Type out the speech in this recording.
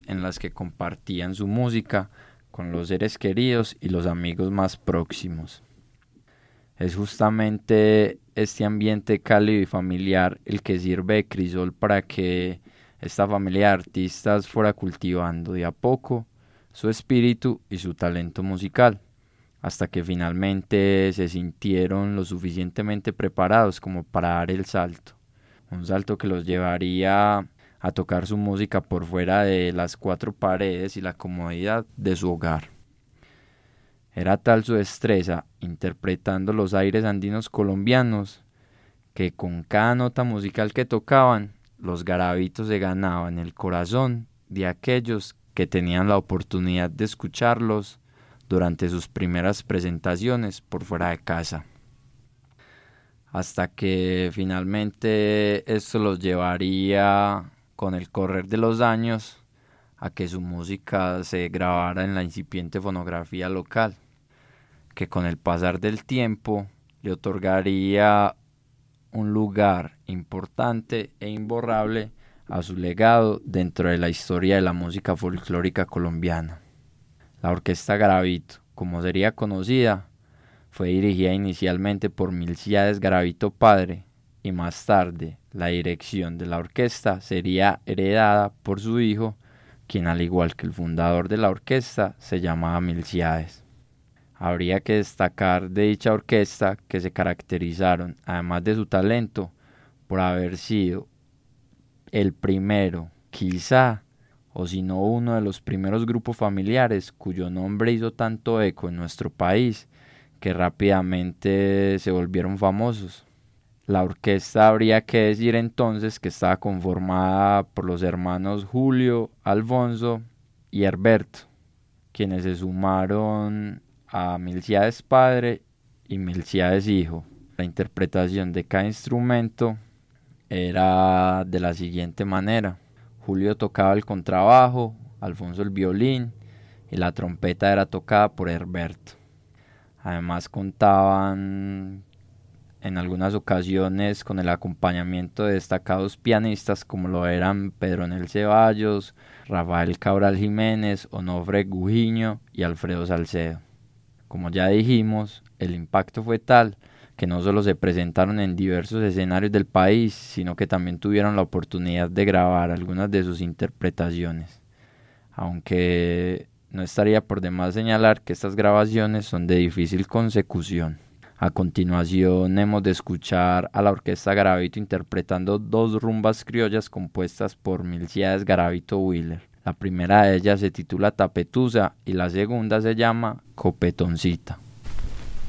en las que compartían su música con los seres queridos y los amigos más próximos. Es justamente este ambiente cálido y familiar el que sirve de crisol para que esta familia de artistas fuera cultivando de a poco su espíritu y su talento musical, hasta que finalmente se sintieron lo suficientemente preparados como para dar el salto. Un salto que los llevaría a tocar su música por fuera de las cuatro paredes y la comodidad de su hogar. Era tal su destreza interpretando los aires andinos colombianos que con cada nota musical que tocaban, los garabitos se ganaban el corazón de aquellos que tenían la oportunidad de escucharlos durante sus primeras presentaciones por fuera de casa. Hasta que finalmente esto los llevaría, con el correr de los años, a que su música se grabara en la incipiente fonografía local, que con el pasar del tiempo le otorgaría un lugar importante e imborrable a su legado dentro de la historia de la música folclórica colombiana. La Orquesta Garavito, como sería conocida, fue dirigida inicialmente por Milcíades Garavito padre y más tarde la dirección de la orquesta sería heredada por su hijo, quien al igual que el fundador de la orquesta se llamaba Milcíades. Habría que destacar de dicha orquesta que se caracterizaron, además de su talento, por haber sido el primero, quizá, o si no uno de los primeros grupos familiares cuyo nombre hizo tanto eco en nuestro país que rápidamente se volvieron famosos. La orquesta habría que decir entonces que estaba conformada por los hermanos Julio, Alfonso y Herberto, quienes se sumaron a Milcíades padre y Milcíades hijo. La interpretación de cada instrumento era de la siguiente manera: Julio tocaba el contrabajo, Alfonso el violín y la trompeta era tocada por Herberto. Además contaban en algunas ocasiones con el acompañamiento de destacados pianistas como lo eran Pedronel Ceballos, Rafael Cabral Jiménez, Onofre Gujiño y Alfredo Salcedo. Como ya dijimos, el impacto fue tal que no solo se presentaron en diversos escenarios del país, sino que también tuvieron la oportunidad de grabar algunas de sus interpretaciones. Aunque no estaría por demás señalar que estas grabaciones son de difícil consecución. A continuación hemos de escuchar a la Orquesta Garavito interpretando dos rumbas criollas compuestas por Milcíades Garavito Wheeler. La primera de ellas se titula Tapetusa y la segunda se llama Copetoncita.